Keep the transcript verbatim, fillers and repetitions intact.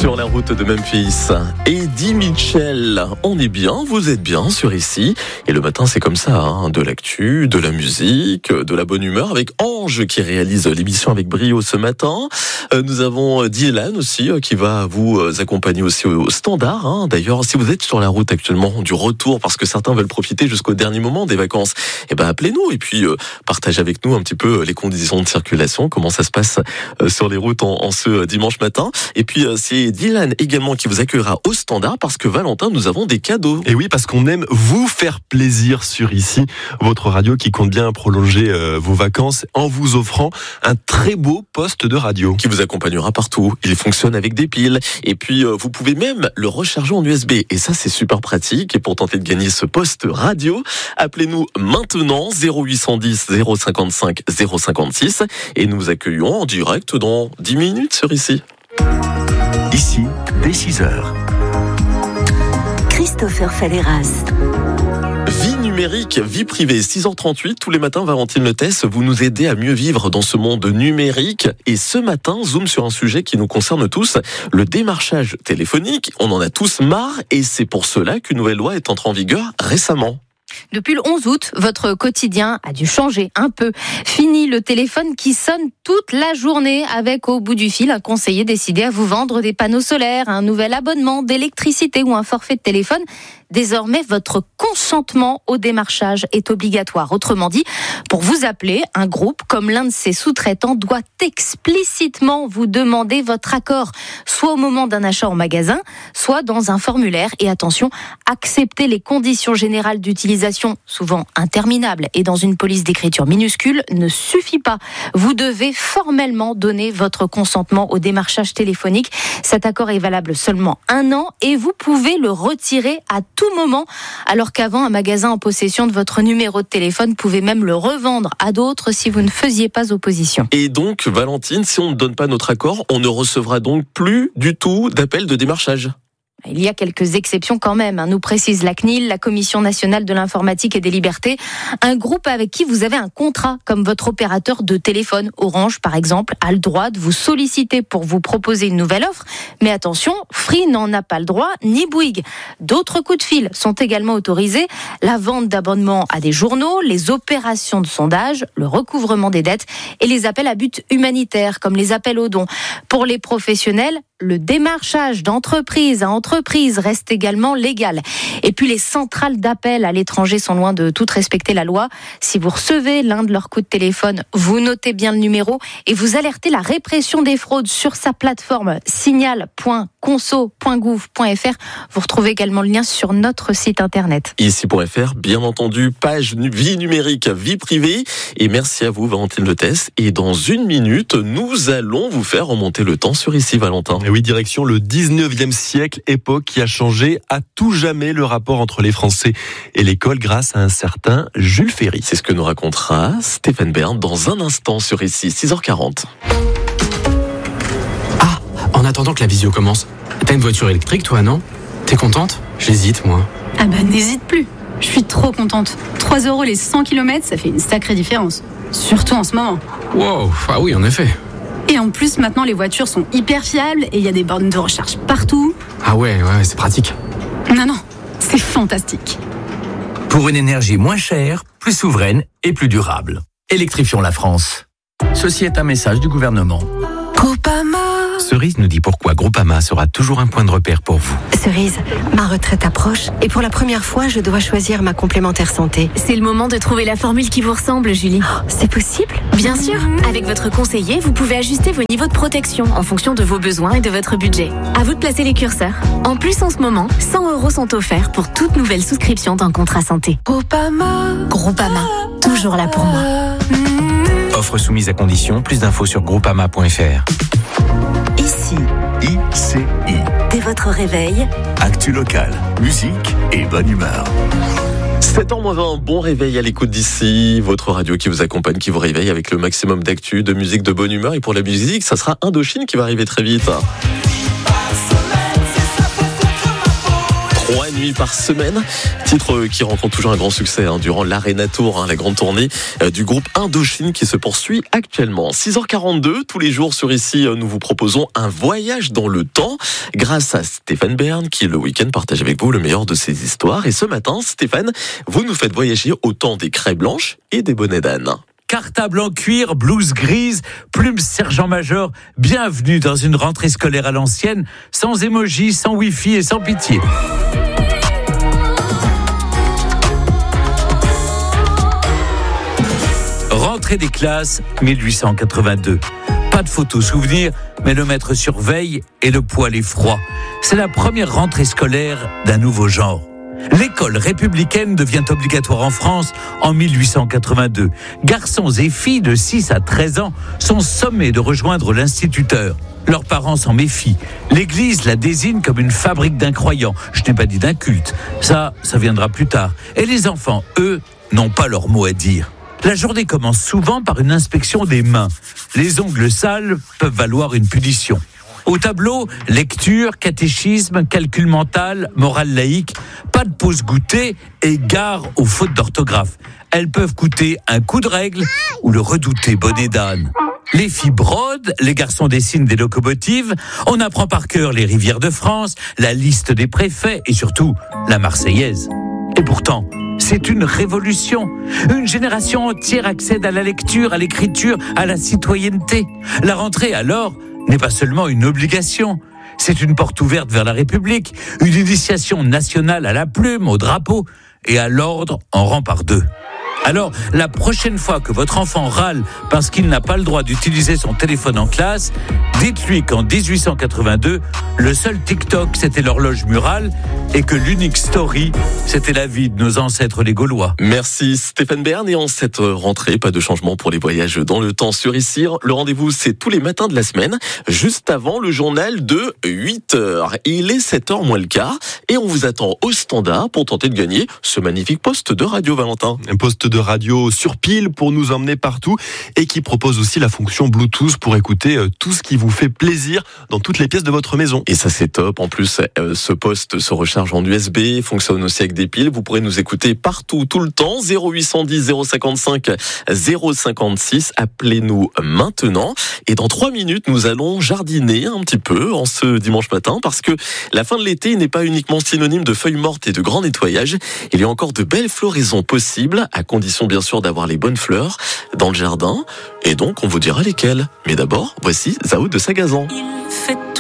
Sur la route de Memphis, Eddie Mitchell, on est bien, vous êtes bien sur ici. Et le matin, c'est comme ça, hein, de l'actu, de la musique, de la bonne humeur, avec Ange qui réalise l'émission avec brio ce matin. Euh, nous avons Dylan aussi euh, qui va vous accompagner aussi au, au standard. Hein. D'ailleurs, si vous êtes sur la route actuellement du retour, parce que certains veulent profiter jusqu'au dernier moment des vacances, eh ben appelez-nous et puis euh, partagez avec nous un petit peu les conditions de circulation, comment ça se passe euh, sur les routes en, en ce dimanche matin. Et puis euh, c'est Dylan également qui vous accueillera au standard parce que Valentin, nous avons des cadeaux. Et oui, parce qu'on aime vous faire plaisir sur ici, votre radio qui compte bien prolonger euh, vos vacances en vous offrant un très beau poste de radio. Qui vous accompagnera partout. Il fonctionne avec des piles. Et puis euh, vous pouvez même le recharger en U S B. Et ça, c'est super pratique. Et pour tenter de gagner ce poste radio, appelez-nous maintenant zéro huit cent dix zéro cinquante-cinq zéro cinquante-six et nous vous accueillons en direct dans dix minutes sur ici. Ici, dès six heures. Christopher Falleras. Vie numérique, vie privée, six heures trente-huit, tous les matins, Valentine Letès, vous nous aidez à mieux vivre dans ce monde numérique. Et ce matin, zoom sur un sujet qui nous concerne tous, le démarchage téléphonique. On en a tous marre et c'est pour cela qu'une nouvelle loi est entrée en vigueur récemment. Depuis le onze août, votre quotidien a dû changer un peu. Fini le téléphone qui sonne toute la journée avec au bout du fil un conseiller décidé à vous vendre des panneaux solaires, un nouvel abonnement d'électricité ou un forfait de téléphone. Désormais, votre consentement au démarchage est obligatoire. Autrement dit, pour vous appeler, un groupe comme l'un de ses sous-traitants doit explicitement vous demander votre accord, soit au moment d'un achat en magasin, soit dans un formulaire. Et attention, accepter les conditions générales d'utilisation, souvent interminables, et dans une police d'écriture minuscule, ne suffit pas. Vous devez formellement donner votre consentement au démarchage téléphonique. Cet accord est valable seulement un an et vous pouvez le retirer à tout moment, alors qu'avant, un magasin en possession de votre numéro de téléphone pouvait même le revendre à d'autres si vous ne faisiez pas opposition. Et donc, Valentine, si on ne donne pas notre accord, on ne recevra donc plus du tout d'appel de démarchage. Il y a quelques exceptions quand même, nous précise la C N I L, la Commission nationale de l'informatique et des libertés, un groupe avec qui vous avez un contrat, comme votre opérateur de téléphone. Orange, par exemple, a le droit de vous solliciter pour vous proposer une nouvelle offre. Mais attention, Free n'en a pas le droit, ni Bouygues. D'autres coups de fil sont également autorisés. La vente d'abonnements à des journaux, les opérations de sondage, le recouvrement des dettes et les appels à but humanitaire, comme les appels aux dons. Pour les professionnels, le démarchage d'entreprise à entreprise reste également légal. Et puis les centrales d'appel à l'étranger sont loin de toutes respecter la loi. Si vous recevez l'un de leurs coups de téléphone, vous notez bien le numéro et vous alertez la répression des fraudes sur sa plateforme signal point conso point gouv point f r. Vous retrouvez également le lien sur notre site internet. Ici point f r, bien entendu, page vie numérique, vie privée. Et merci à vous, Valentine Letès. Et dans une minute, nous allons vous faire remonter le temps sur ici, Valentin. Et oui, direction le dix-neuvième siècle, époque qui a changé à tout jamais le rapport entre les Français et l'école grâce à un certain Jules Ferry. C'est ce que nous racontera Stéphane Bern dans un instant sur ici, six heures quarante. Ah, en attendant que la visio commence, t'as une voiture électrique toi, non? T'es contente? J'hésite, moi. Ah bah n'hésite plus, je suis trop contente. trois euros les cent kilomètres, ça fait une sacrée différence. Surtout en ce moment. Wow, ah oui, en effet. Et en plus, maintenant, les voitures sont hyper fiables et il y a des bornes de recharge partout. Ah ouais, ouais, c'est pratique. Non, non, c'est fantastique. Pour une énergie moins chère, plus souveraine et plus durable. Électrifions la France. Ceci est un message du gouvernement. Groupama. Cerise nous dit pourquoi Groupama sera toujours un point de repère pour vous. Cerise, ma retraite approche et pour la première fois, je dois choisir ma complémentaire santé. C'est le moment de trouver la formule qui vous ressemble, Julie. Oh, c'est possible? Bien sûr. Avec votre conseiller, vous pouvez ajuster vos niveaux de protection en fonction de vos besoins et de votre budget. À vous de placer les curseurs. En plus, en ce moment, cent euros sont offerts pour toute nouvelle souscription d'un contrat santé. Groupama. Groupama, toujours là pour moi. Offre soumise à condition, plus d'infos sur groupama point f r. Ici, I C I. dès votre réveil, Actu locale, musique et bonne humeur. sept heures moins vingt, bon réveil à l'écoute d'ici, votre radio qui vous accompagne, qui vous réveille avec le maximum d'actu, de musique, de bonne humeur. Et pour la musique, ça sera Indochine qui va arriver très vite. trois nuits par semaine. Titre qui rencontre toujours un grand succès hein, durant l'Arena Tour, hein, la grande tournée euh, du groupe Indochine qui se poursuit actuellement. six heures quarante-deux, tous les jours sur Ici, nous vous proposons un voyage dans le temps grâce à Stéphane Bern qui le week-end partage avec vous le meilleur de ses histoires. Et ce matin, Stéphane, vous nous faites voyager au temps des craies blanches et des bonnets d'âne. Cartable en cuir, blouse grise, plume sergent-major, bienvenue dans une rentrée scolaire à l'ancienne, sans émojis, sans wifi et sans pitié. Rentrée des classes, mille huit cent quatre-vingt-deux. Pas de photos souvenirs, mais le maître surveille et le poêle est froid. C'est la première rentrée scolaire d'un nouveau genre. L'école républicaine devient obligatoire en France en mille huit cent quatre-vingt-deux. Garçons et filles de six à treize ans sont sommés de rejoindre l'instituteur. Leurs parents s'en méfient. L'Église la désigne comme une fabrique d'incroyants. Je n'ai pas dit d'incultes. Ça, ça viendra plus tard. Et les enfants, eux, n'ont pas leur mot à dire. La journée commence souvent par une inspection des mains. Les ongles sales peuvent valoir une punition. Au tableau, lecture, catéchisme, calcul mental, morale laïque, pas de pause goûter et gare aux fautes d'orthographe. Elles peuvent coûter un coup de règle ou le redouté bonnet d'âne. Les filles brodent, les garçons dessinent des locomotives, on apprend par cœur les rivières de France, la liste des préfets et surtout la Marseillaise. Et pourtant, c'est une révolution. Une génération entière accède à la lecture, à l'écriture, à la citoyenneté. La rentrée, alors, n'est pas seulement une obligation. C'est une porte ouverte vers la République, une initiation nationale à la plume, au drapeau et à l'ordre en rang par deux. Alors, la prochaine fois que votre enfant râle parce qu'il n'a pas le droit d'utiliser son téléphone en classe, dites-lui qu'en dix-huit cent quatre-vingt-deux, le seul TikTok, c'était l'horloge murale et que l'unique story, c'était la vie de nos ancêtres les Gaulois. Merci Stéphane Bern. Et en cette rentrée, pas de changement pour les voyages dans le temps sur Ici. Le rendez-vous, c'est tous les matins de la semaine, juste avant le journal de huit heures. Il est sept heures moins le quart et on vous attend au standard pour tenter de gagner ce magnifique poste de radio, Valentin. Un poste de radio sur pile pour nous emmener partout et qui propose aussi la fonction Bluetooth pour écouter tout ce qui vous fait plaisir dans toutes les pièces de votre maison. Et ça, c'est top. En plus, ce poste se recharge en U S B, fonctionne aussi avec des piles. Vous pourrez nous écouter partout, tout le temps. zéro huit cent dix zéro cinquante-cinq zéro cinquante-six. Appelez-nous maintenant. Et dans trois minutes, nous allons jardiner un petit peu en ce dimanche matin parce que la fin de l'été n'est pas uniquement synonyme de feuilles mortes et de grand nettoyage. Il y a encore de belles floraisons possibles, à condition bien sûr d'avoir les bonnes fleurs dans le jardin. Et donc, on vous dira lesquelles. Mais d'abord, voici Zao de Sagazan. Il fait tout